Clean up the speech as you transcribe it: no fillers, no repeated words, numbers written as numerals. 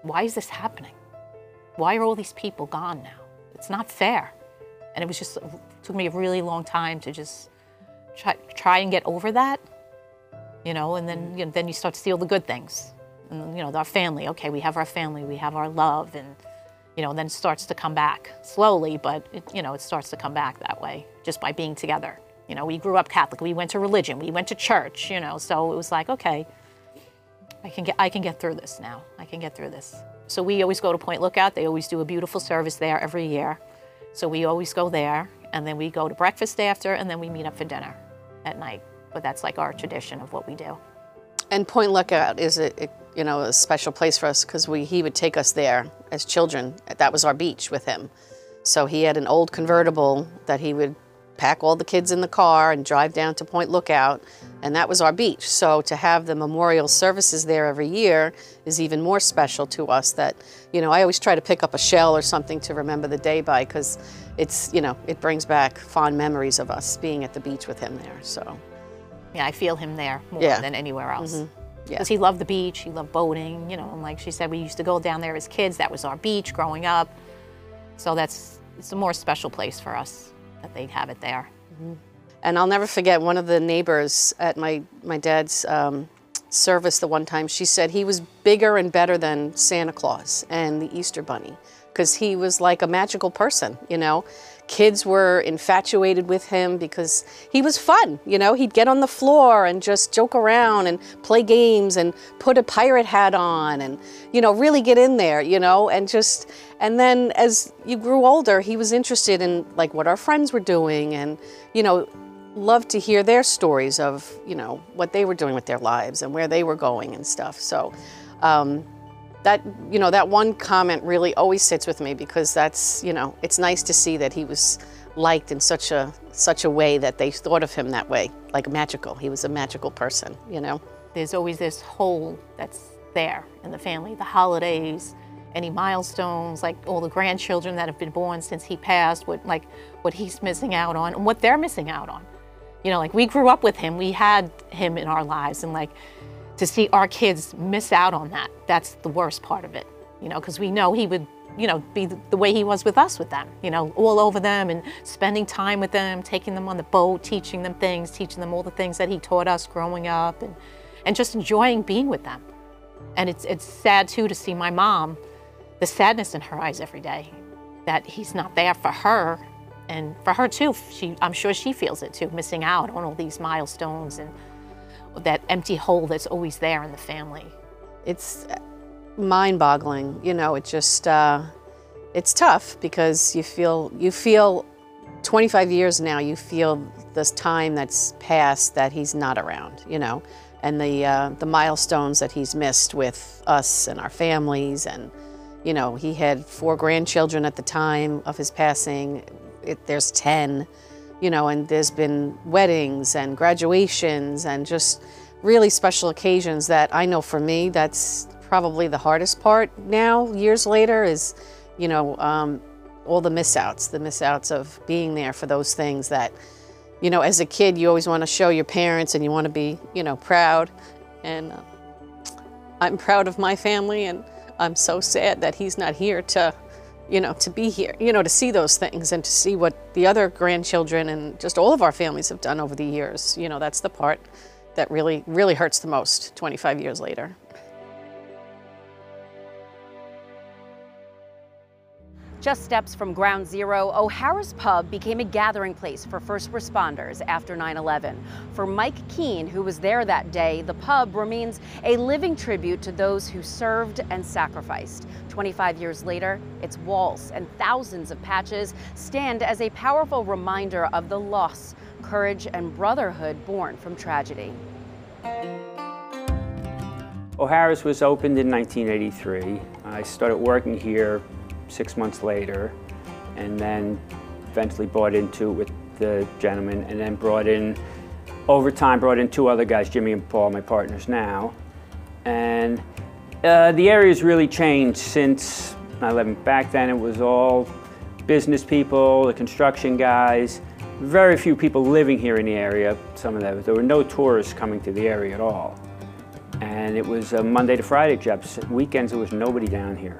why is this happening? Why are all these people gone now? It's not fair. And it took me a really long time to just try and get over that, and then you start to see all the good things. And, our family, okay, we have our family, we have our love, and, then it starts to come back slowly, but, it starts to come back that way, just by being together. We grew up Catholic, we went to religion, we went to church, so it was like, okay, I can get through this now. I can get through this. So we always go to Point Lookout. They always do a beautiful service there every year. So we always go there, and then we go to breakfast after, and then we meet up for dinner at night. But that's like our tradition of what we do. And Point Lookout is a special place for us because he would take us there as children. That was our beach with him. So he had an old convertible that he would pack all the kids in the car and drive down to Point Lookout, and that was our beach. So to have the memorial services there every year is even more special to us. That, I always try to pick up a shell or something to remember the day by, because it's, it brings back fond memories of us being at the beach with him there. So yeah, I feel him there more than anywhere else. Mm-hmm. Yeah. Because he loved the beach, he loved boating, and like she said, we used to go down there as kids. That was our beach growing up. So it's a more special place for us that they'd have it there. Mm-hmm. And I'll never forget one of the neighbors at my dad's service the one time. She said he was bigger and better than Santa Claus and the Easter Bunny, because he was like a magical person, Kids were infatuated with him because he was fun, He'd get on the floor and just joke around and play games and put a pirate hat on and, really get in there, and then as you grew older, he was interested in like what our friends were doing and, loved to hear their stories of, what they were doing with their lives and where they were going and stuff. So that one comment really always sits with me, because that's, it's nice to see that he was liked in such a way that they thought of him that way, like magical. He was a magical person, There's always this hole that's there in the family, the holidays, any milestones, like all the grandchildren that have been born since he passed, what he's missing out on and what they're missing out on. Like we grew up with him, we had him in our lives, and like to see our kids miss out on that, that's the worst part of it, because we know he would, be the way he was with us with them, all over them and spending time with them, taking them on the boat, teaching them things, teaching them all the things that he taught us growing up, and just enjoying being with them. And it's sad too to see my mom, the sadness in her eyes every day, that he's not there for her. And for her too, I'm sure she feels it too, missing out on all these milestones and that empty hole that's always there in the family. It's mind-boggling, it just, it's tough because you feel 25 years now, you feel this time that's passed that he's not around, and the milestones that he's missed with us and our families. And, he had 4 grandchildren at the time of his passing. There's 10, and there's been weddings and graduations and just really special occasions that I know for me, that's probably the hardest part now, years later, is, all the miss outs of being there for those things that, as a kid, you always want to show your parents and you want to be, proud. And I'm proud of my family, and I'm so sad that he's not here to be here, to see those things and to see what the other grandchildren and just all of our families have done over the years. That's the part that really, really hurts the most 25 years later. Just steps from Ground Zero, O'Hara's Pub became a gathering place for first responders after 9/11. For Mike Keene, who was there that day, the pub remains a living tribute to those who served and sacrificed. 25 years later, its walls and thousands of patches stand as a powerful reminder of the loss, courage, and brotherhood born from tragedy. O'Hara's was opened in 1983. I started working here 6 months later, and then eventually bought into it with the gentleman, and then over time brought in 2 other guys, Jimmy and Paul, my partners now. And the area's really changed since 9/11. Back then it was all business people, the construction guys, very few people living here in the area. There were no tourists coming to the area at all. And it was a Monday to Friday job. Weekends there was nobody down here.